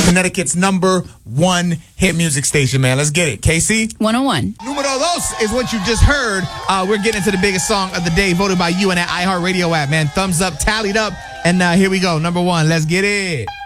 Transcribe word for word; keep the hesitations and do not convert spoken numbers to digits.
Connecticut's number one hit music station, man. Let's get it. K C? one oh one. Numero dos is what you just heard. Uh, we're getting into the biggest song of the day, voted by you in that iHeartRadio app, man. Thumbs up, tallied up. And uh, here we go. Number one. Let's get it.